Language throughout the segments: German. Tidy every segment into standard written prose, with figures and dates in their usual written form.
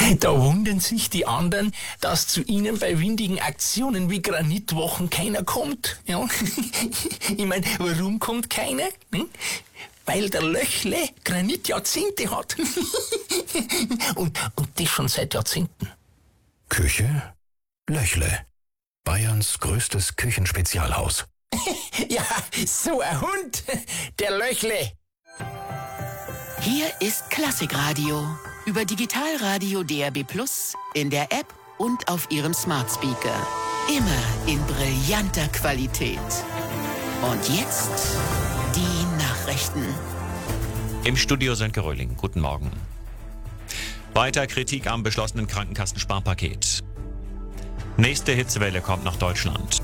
Da wundern sich die anderen, dass zu ihnen bei windigen Aktionen wie Granitwochen keiner kommt. Ja? Ich meine, warum kommt keiner? Weil der Löchle Granitjahrzehnte hat. und das schon seit Jahrzehnten. Küche Löchle. Bayerns größtes Küchenspezialhaus. Ja, so ein Hund, der Löchle. Hier ist Klassikradio. Über Digitalradio DAB+, in der App und auf Ihrem Smart Speaker. Immer in brillanter Qualität. Und jetzt die Nachrichten. Im Studio Sönke Röhling. Guten Morgen. Weiter Kritik am beschlossenen Krankenkassensparpaket. Nächste Hitzewelle kommt nach Deutschland.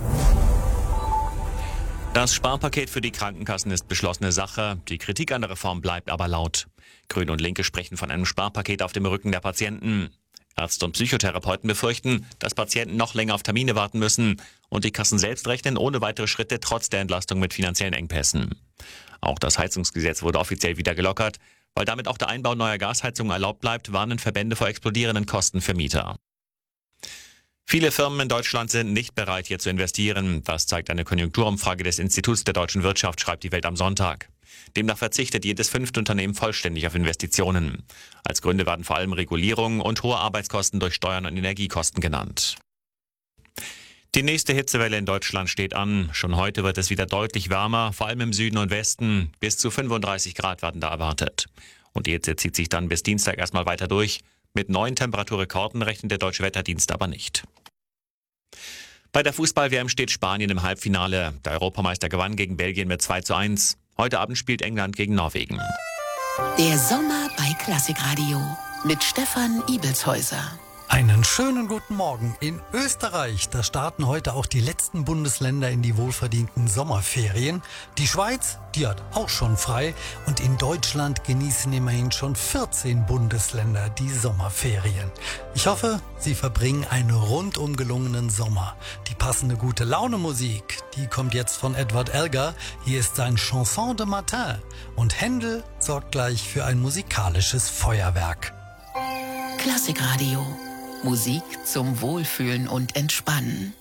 Das Sparpaket für die Krankenkassen ist beschlossene Sache. Die Kritik an der Reform bleibt aber laut. Grüne und Linke sprechen von einem Sparpaket auf dem Rücken der Patienten. Ärzte und Psychotherapeuten befürchten, dass Patienten noch länger auf Termine warten müssen und die Kassen selbst rechnen ohne weitere Schritte trotz der Entlastung mit finanziellen Engpässen. Auch das Heizungsgesetz wurde offiziell wieder gelockert. Weil damit auch der Einbau neuer Gasheizungen erlaubt bleibt, warnen Verbände vor explodierenden Kosten für Mieter. Viele Firmen in Deutschland sind nicht bereit, hier zu investieren. Das zeigt eine Konjunkturumfrage des Instituts der deutschen Wirtschaft, schreibt die Welt am Sonntag. Demnach verzichtet jedes 5. Unternehmen vollständig auf Investitionen. Als Gründe werden vor allem Regulierung und hohe Arbeitskosten durch Steuern und Energiekosten genannt. Die nächste Hitzewelle in Deutschland steht an. Schon heute wird es wieder deutlich wärmer, vor allem im Süden und Westen. Bis zu 35 Grad werden da erwartet. Und die Hitze zieht sich dann bis Dienstag erstmal weiter durch. Mit neuen Temperaturrekorden rechnet der Deutsche Wetterdienst aber nicht. Bei der Fußball-WM steht Spanien im Halbfinale. Der Europameister gewann gegen Belgien mit 2:1. Heute Abend spielt England gegen Norwegen. Der Sommer bei Klassikradio mit Stefan Ibelshäuser. Einen schönen guten Morgen. In Österreich, da starten heute auch die letzten Bundesländer in die wohlverdienten Sommerferien. Die Schweiz, die hat auch schon frei. Und in Deutschland genießen immerhin schon 14 Bundesländer die Sommerferien. Ich hoffe, Sie verbringen einen rundum gelungenen Sommer. Die passende gute Laune-Musik, die kommt jetzt von Edward Elgar. Hier ist sein Chanson de Matin. Und Händel sorgt gleich für ein musikalisches Feuerwerk. Klassikradio. Musik zum Wohlfühlen und Entspannen.